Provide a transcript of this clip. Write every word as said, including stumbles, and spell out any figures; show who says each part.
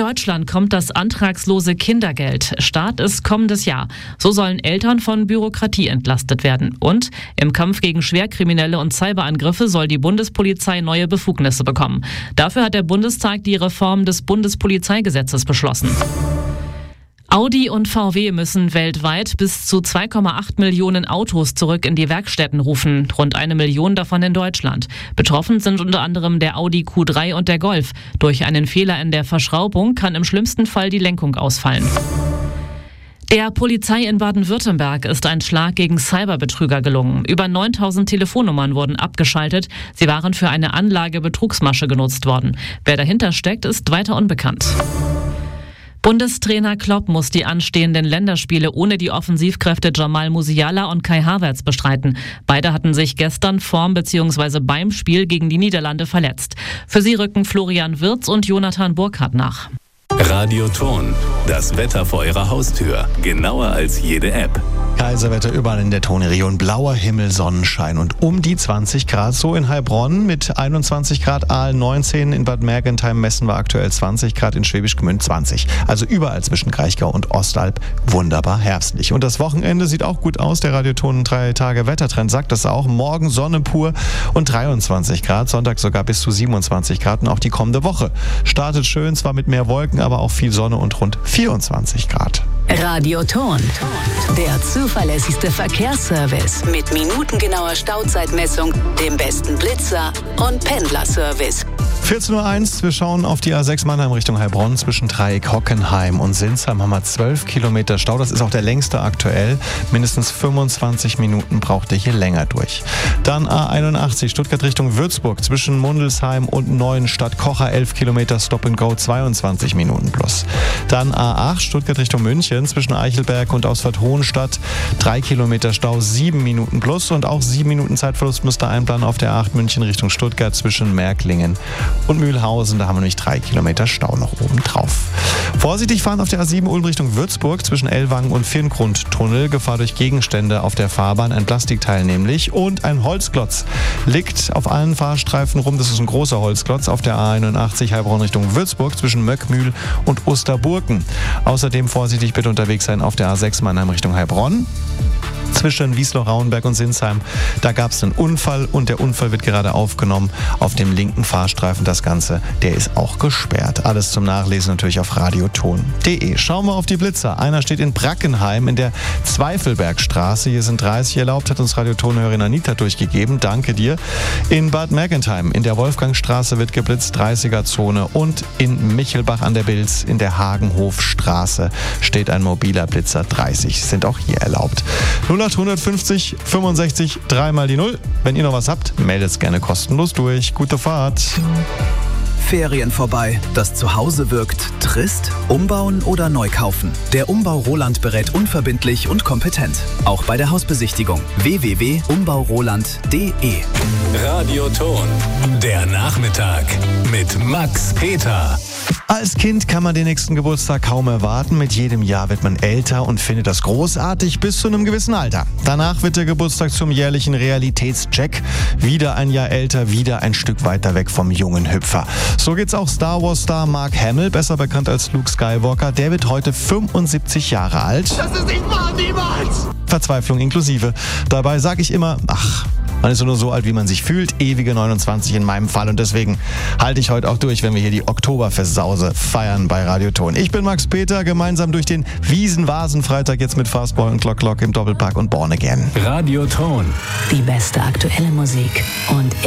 Speaker 1: Deutschland kommt das antragslose Kindergeld. Start ist kommendes Jahr. So sollen Eltern von Bürokratie entlastet werden. Und im Kampf gegen Schwerkriminelle und Cyberangriffe soll die Bundespolizei neue Befugnisse bekommen. Dafür hat der Bundestag die Reform des Bundespolizeigesetzes beschlossen. Audi und V W müssen weltweit bis zu zwei Komma acht Millionen Autos zurück in die Werkstätten rufen, rund eine Million davon in Deutschland. Betroffen sind unter anderem der Audi Q drei und der Golf. Durch einen Fehler in der Verschraubung kann im schlimmsten Fall die Lenkung ausfallen. Der Polizei in Baden-Württemberg ist ein Schlag gegen Cyberbetrüger gelungen. Über neuntausend Telefonnummern wurden abgeschaltet. Sie waren für eine Anlagebetrugsmasche genutzt worden. Wer dahinter steckt, ist weiter unbekannt. Bundestrainer Klopp muss die anstehenden Länderspiele ohne die Offensivkräfte Jamal Musiala und Kai Havertz bestreiten. Beide hatten sich gestern vorm bzw. beim Spiel gegen die Niederlande verletzt. Für sie rücken Florian Wirtz und Jonathan Burkhardt nach.
Speaker 2: Radioton, das Wetter vor Ihrer Haustür. Genauer als jede App.
Speaker 3: Kaiserwetter überall in der Tonregion. Blauer Himmel, Sonnenschein und um die zwanzig Grad. So in Heilbronn mit einundzwanzig Grad, Aalen neunzehn, in Bad Mergentheim, Messen war aktuell zwanzig Grad, in Schwäbisch Gmünd zwanzig. Also überall zwischen Kraichgau und Ostalb wunderbar herbstlich. Und das Wochenende sieht auch gut aus. Der Radioton drei Tage Wettertrend sagt das auch. Morgen Sonne pur und dreiundzwanzig Grad. Sonntag sogar bis zu siebenundzwanzig Grad. Und auch die kommende Woche startet schön, zwar mit mehr Wolken, aber auch viel Sonne und rund vierundzwanzig Grad.
Speaker 4: Radioton, der zuverlässigste Verkehrsservice mit minutengenauer Stauzeitmessung, dem besten Blitzer und Pendlerservice.
Speaker 3: vierzehn Uhr eins, wir schauen auf die A sechs Mannheim Richtung Heilbronn. Zwischen Dreieck, Hockenheim und Sinsheim haben wir zwölf Kilometer Stau. Das ist auch der längste aktuell. Mindestens fünfundzwanzig Minuten braucht ihr hier länger durch. Dann A einundachtzig, Stuttgart Richtung Würzburg. Zwischen Mundelsheim und Neuenstadt Kocher elf Kilometer Stop and Go, zweiundzwanzig Minuten plus. Dann A acht, Stuttgart Richtung München. Zwischen Eichelberg und Ausfahrt Hohenstadt drei Kilometer Stau, sieben Minuten plus. Und auch sieben Minuten Zeitverlust müsst ihr einplanen auf der A acht München Richtung Stuttgart zwischen Märklingen und Mühlhausen. Da haben wir nämlich drei Kilometer Stau noch oben drauf. Vorsichtig fahren auf der A sieben Ulm Richtung Würzburg zwischen Ellwangen und Firngrundtunnel. Gefahr durch Gegenstände auf der Fahrbahn, ein Plastikteil nämlich. Und ein Holzklotz liegt auf allen Fahrstreifen rum. Das ist ein großer Holzklotz auf der A einundachtzig Heilbronn Richtung Würzburg zwischen Möckmühl und Osterburken. Außerdem vorsichtig bitte unterwegs sein auf der A sechs Mannheim Richtung Heilbronn. Zwischen Wiesloch, Rauenberg und Sinsheim, da gab es einen Unfall und der Unfall wird gerade aufgenommen auf dem linken Fahrstreifen. Das Ganze, der ist auch gesperrt. Alles zum Nachlesen natürlich auf radioton punkt de. Schauen wir auf die Blitzer. Einer steht in Brackenheim in der Zweifelbergstraße. Hier sind dreißig erlaubt, hat uns Radiotonhörerin Anita durchgegeben. Danke dir. In Bad Mergentheim in der Wolfgangstraße wird geblitzt, dreißiger-Zone. Und in Michelbach an der Bilz in der Hagenhofstraße steht ein mobiler Blitzer, dreißig sind auch hier erlaubt. null acht fünfzig fünfundsechzig drei mal die null. Wenn ihr noch was habt, meldet es gerne kostenlos durch. Gute Fahrt.
Speaker 5: Ferien vorbei, das Zuhause wirkt trist? Umbauen oder neu kaufen? Der Umbau Roland berät unverbindlich und kompetent. Auch bei der Hausbesichtigung. w w w punkt umbauroland punkt de.
Speaker 2: Radioton, der Nachmittag mit Max Peter.
Speaker 3: Als Kind kann man den nächsten Geburtstag kaum erwarten. Mit jedem Jahr wird man älter und findet das großartig bis zu einem gewissen Alter. Danach wird der Geburtstag zum jährlichen Realitätscheck. Wieder ein Jahr älter, wieder ein Stück weiter weg vom jungen Hüpfer. So geht's auch Star Wars-Star Mark Hamill, besser bekannt als Luke Skywalker. Der wird heute fünfundsiebzig Jahre alt.
Speaker 6: Das ist nicht wahr, niemals!
Speaker 3: Verzweiflung inklusive. Dabei sage ich immer, ach, man ist nur so alt, wie man sich fühlt. Ewige neunundzwanzig in meinem Fall. Und deswegen halte ich heute auch durch, wenn wir hier die Oktoberfestsause feiern bei Radioton. Ich bin Max Peter, gemeinsam durch den Wiesen-Vasen-Freitag jetzt mit Fastball und Clock Clock im Doppelpack und Born Again.
Speaker 2: Radioton.
Speaker 4: Die beste aktuelle Musik und